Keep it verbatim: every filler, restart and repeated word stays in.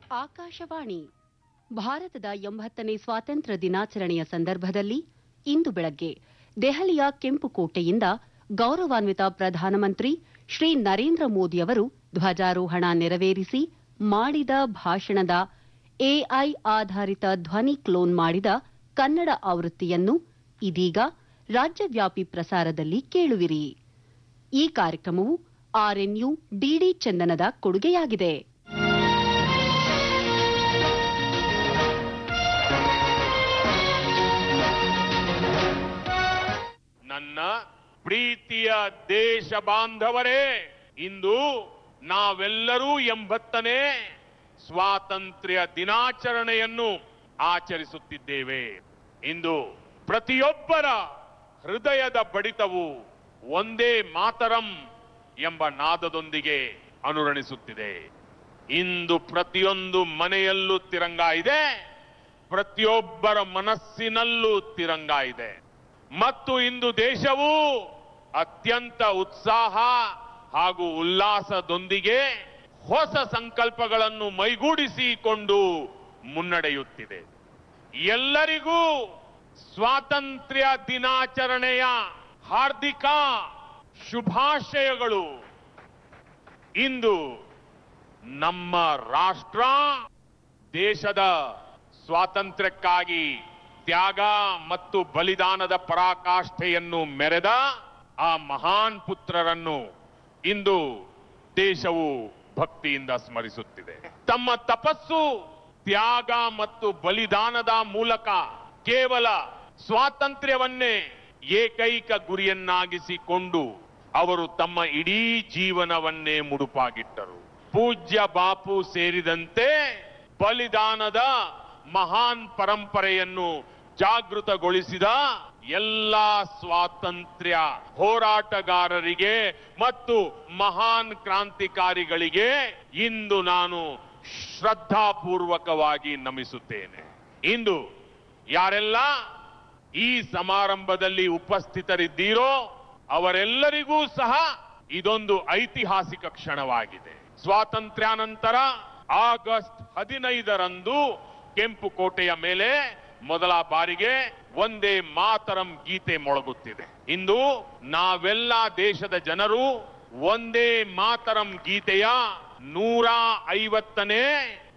ಆಕಾಶವಾಣಿ ಭಾರತದ ಎಂಬತ್ತನೇ ಸ್ವಾತಂತ್ರ್ಯ ದಿನಾಚರಣೆಯ ಸಂದರ್ಭದಲ್ಲಿ ಇಂದು ಬೆಳಗ್ಗೆ ದೆಹಲಿಯ ಕೆಂಪುಕೋಟೆಯಿಂದ ಗೌರವಾನ್ವಿತ ಪ್ರಧಾನಮಂತ್ರಿ ಶ್ರೀ ನರೇಂದ್ರ ಮೋದಿ ಅವರು ಧ್ವಜಾರೋಹಣ ನೆರವೇರಿಸಿ ಮಾಡಿದ ಭಾಷಣದ ಎಐ ಆಧಾರಿತ ಧ್ವನಿ ಕ್ಲೋನ್ ಮಾಡಿದ ಕನ್ನಡ ಆವೃತ್ತಿಯನ್ನು ಇದೀಗ ರಾಜ್ಯವ್ಯಾಪಿ ಪ್ರಸಾರದಲ್ಲಿ ಕೇಳುವಿರಿ. ಈ ಕಾರ್ಯಕ್ರಮವು ಆರ್ಎನ್ಯು ಡಿಡಿ ಚಂದನದ ಕೊಡುಗೆಯಾಗಿದೆ. ನನ್ನ ಪ್ರೀತಿಯ ದೇಶ ಬಾಂಧವರೇ, ಇಂದು ನಾವೆಲ್ಲರೂ ಎಂಬತ್ತನೇ ಸ್ವಾತಂತ್ರ್ಯ ದಿನಾಚರಣೆಯನ್ನು ಆಚರಿಸುತ್ತಿದ್ದೇವೆ. ಇಂದು ಪ್ರತಿಯೊಬ್ಬರ ಹೃದಯದ ಬಡಿತವು ಒಂದೇ ಮಾತರಂ ಎಂಬ ನಾದದೊಂದಿಗೆ ಅನುರಣಿಸುತ್ತಿದೆ. ಇಂದು ಪ್ರತಿಯೊಂದು ಮನೆಯಲ್ಲೂ ತಿರಂಗ ಇದೆ, ಪ್ರತಿಯೊಬ್ಬರ ಮನಸ್ಸಿನಲ್ಲೂ ತಿರಂಗ ಇದೆ ಮತ್ತು ಇಂದು ದೇಶವು ಅತ್ಯಂತ ಉತ್ಸಾಹ ಹಾಗೂ ಉಲ್ಲಾಸದೊಂದಿಗೆ ಹೊಸ ಸಂಕಲ್ಪಗಳನ್ನು ಮೈಗೂಡಿಸಿಕೊಂಡು ಮುನ್ನಡೆಯುತ್ತಿದೆ. ಎಲ್ಲರಿಗೂ ಸ್ವಾತಂತ್ರ್ಯ ದಿನಾಚರಣೆಯ ಹಾರ್ದಿಕ ಶುಭಾಶಯಗಳು. ಇಂದು ನಮ್ಮ ರಾಷ್ಟ್ರ ದೇಶದ ಸ್ವಾತಂತ್ರ್ಯಕ್ಕಾಗಿ ತ್ಯಾಗ ಮತ್ತು ಬಲಿದಾನದ ಪರಾಕಾಷ್ಠೆಯನ್ನು ಮೆರೆದ ಆ ಮಹಾನ್ ಪುತ್ರರನ್ನು ಇಂದು ದೇಶವು ಭಕ್ತಿಯಿಂದ ಸ್ಮರಿಸುತ್ತಿದೆ. ತಮ್ಮ ತಪಸ್ಸು, ತ್ಯಾಗ ಮತ್ತು ಬಲಿದಾನದ ಮೂಲಕ ಕೇವಲ ಸ್ವಾತಂತ್ರ್ಯವನ್ನೇ ಏಕೈಕ ಗುರಿಯನ್ನಾಗಿಸಿಕೊಂಡು ಅವರು ತಮ್ಮ ಇಡೀ ಜೀವನವನ್ನೇ ಮುಡುಪಾಗಿಟ್ಟರು. ಪೂಜ್ಯ ಬಾಪು ಸೇರಿದಂತೆ ಬಲಿದಾನದ ಮಹಾನ್ ಪರಂಪರೆಯನ್ನು ಜಾಗೃತಗೊಳಿಸಿದ ಎಲ್ಲ ಸ್ವಾತಂತ್ರ್ಯ ಹೋರಾಟಗಾರರಿಗೆ ಮತ್ತು ಮಹಾನ್ ಕ್ರಾಂತಿಕಾರಿಗಳಿಗೆ ಇಂದು ನಾನು ಶ್ರದ್ಧಾಪೂರ್ವಕವಾಗಿ ನಮಿಸುತ್ತೇನೆ. ಇಂದು ಯಾರೆಲ್ಲ ಈ ಸಮಾರಂಭದಲ್ಲಿ ಉಪಸ್ಥಿತರಿದ್ದೀರೋ ಅವರೆಲ್ಲರಿಗೂ ಸಹ ಇದೊಂದು ಐತಿಹಾಸಿಕ ಕ್ಷಣವಾಗಿದೆ. ಸ್ವಾತಂತ್ರ್ಯಾನಂತರ ಆಗಸ್ಟ್ ಹದಿನೈದರಂದು ಕೆಂಪುಕೋಟೆಯ ಮೇಲೆ ಮೊದಲ ಬಾರಿಗೆ ಒಂದೇ ಮಾತರಂ ಗೀತೆ ಮೊಳಗುತ್ತಿದೆ. ಇಂದು ನಾವೆಲ್ಲ ದೇಶದ ಜನರು ಒಂದೇ ಮಾತರಂ ಗೀತೆಯ ನೂರ ಐವತ್ತನೇ